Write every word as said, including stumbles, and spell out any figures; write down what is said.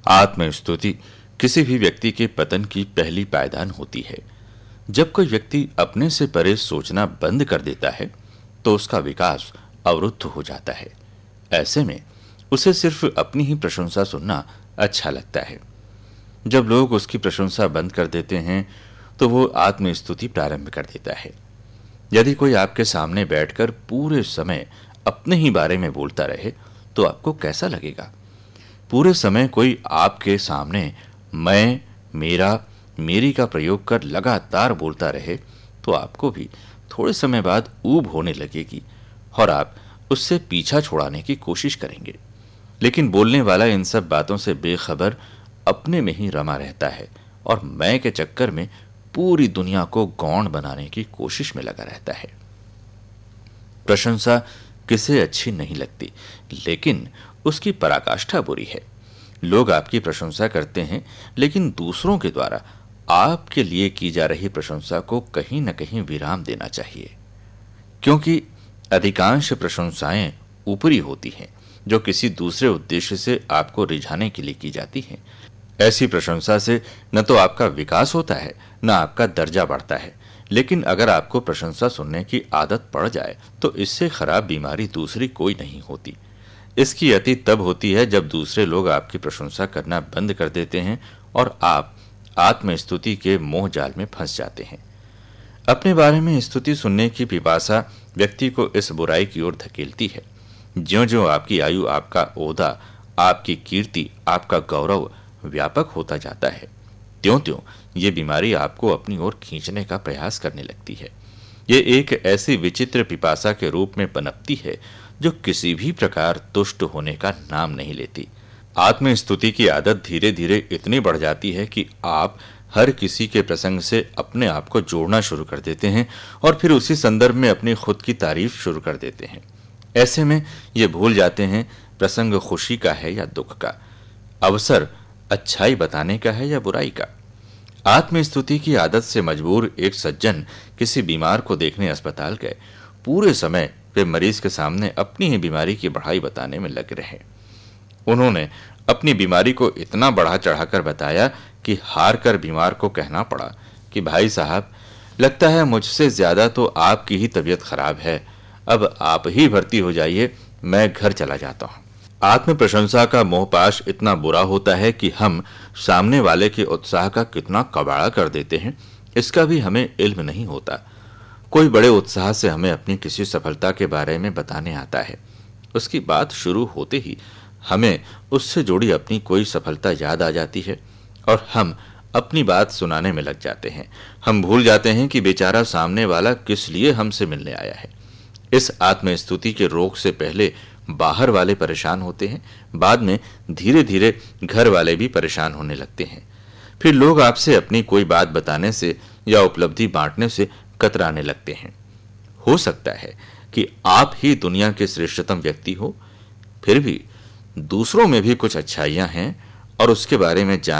आत्मस्तुति किसी भी व्यक्ति के पतन की पहली पायदान होती है। जब कोई व्यक्ति अपने से परे सोचना बंद कर देता है तो उसका विकास अवरुद्ध हो जाता है। ऐसे में उसे सिर्फ अपनी ही प्रशंसा सुनना अच्छा लगता है। जब लोग उसकी प्रशंसा बंद कर देते हैं तो वो आत्मस्तुति प्रारंभ कर देता है। यदि कोई आपके सामने बैठकर पूरे समय अपने ही बारे में बोलता रहे तो आपको कैसा लगेगा? पूरे समय कोई आपके सामने मैं, मेरा, मेरी का प्रयोग कर लगातार बोलता रहे तो आपको भी थोड़े समय बाद ऊब होने लगेगी और आप उससे पीछा छुड़ाने की कोशिश करेंगे। लेकिन बोलने वाला इन सब बातों से बेखबर अपने में ही रमा रहता है और मैं के चक्कर में पूरी दुनिया को गौण बनाने की कोशिश में लगा रहता है। प्रशंसा किसे अच्छी नहीं लगती, लेकिन उसकी पराकाष्ठा बुरी है। लोग आपकी प्रशंसा करते हैं, लेकिन दूसरों के द्वारा आपके लिए की जा रही प्रशंसा को कहीं न कहीं विराम देना चाहिए, क्योंकि अधिकांश प्रशंसाएं ऊपरी होती हैं, जो किसी दूसरे उद्देश्य से आपको रिझाने के लिए की जाती हैं। ऐसी प्रशंसा से न तो आपका विकास होता है, न आपका दर्जा बढ़ता है। लेकिन अगर आपको प्रशंसा सुनने की आदत पड़ जाए तो इससे खराब बीमारी दूसरी कोई नहीं होती। इसकी अति तब होती है जब दूसरे लोग आपकी प्रशंसा करना बंद कर देते हैं और आप आत्मस्तुति के मोह जाल में फंस जाते हैं। अपने बारे में स्तुति सुनने की पिपासा व्यक्ति को इस बुराई की ओर धकेलती है। ज्यों-ज्यों आपकी आयु, आपका ओहदा, आपकी कीर्ति, आपका गौरव व्यापक होता जाता है, त्यों-त्यों ये बीमारी आपको अपनी ओर खींचने का प्रयास करने लगती है। ये एक ऐसी विचित्र पिपासा के रूप में पनपती है जो किसी भी प्रकार तुष्ट होने का नाम नहीं लेती। आत्मस्तुति की आदत धीरे धीरे इतनी बढ़ जाती है कि आप हर किसी के प्रसंग से अपने आप को जोड़ना शुरू कर देते हैं और फिर उसी संदर्भ में अपनी खुद की तारीफ शुरू कर देते हैं। ऐसे में ये भूल जाते हैं प्रसंग खुशी का है या दुख का, अवसर अच्छाई बताने का है या बुराई का। आत्मस्तुति की आदत से मजबूर एक सज्जन किसी बीमार को देखने अस्पताल गए। पूरे समय वे मरीज के सामने अपनी ही बीमारी की बढ़ाई बताने में लग रहे। उन्होंने अपनी बीमारी को इतना बढ़ा चढ़ाकर बताया कि हार कर बीमार को कहना पड़ा कि भाई साहब, लगता है मुझसे ज्यादा तो आपकी ही तबीयत खराब है, अब आप ही भर्ती हो जाइए, मैं घर चला जाता हूं। आत्म प्रशंसा का मोहपाश इतना बुरा होता है कि हम सामने वाले के उत्साह का कितना कबाड़ा कर देते हैं, इसका भी हमें इल्म नहीं होता। कोई बड़े उत्साह से हमें अपनी किसी सफलता के बारे में बताने आता है। उसकी बात शुरू होते ही हमें उससे जुड़ी अपनी कोई सफलता याद आ जाती है और हम अपनी बात सुनाने में लग जाते हैं। हम भूल जाते हैं कि बेचारा सामने वाला किस लिए हमसे मिलने आया है। इस आत्मस्तुति के रोग से पहले बाहर वाले परेशान होते हैं, बाद में धीरे धीरे घर वाले भी परेशान होने लगते हैं। फिर लोग आपसे अपनी कोई बात बताने से या उपलब्धि बांटने से कतराने लगते हैं। हो सकता है कि आप ही दुनिया के श्रेष्ठतम व्यक्ति हो, फिर भी दूसरों में भी कुछ अच्छाइयां हैं और उसके बारे में जान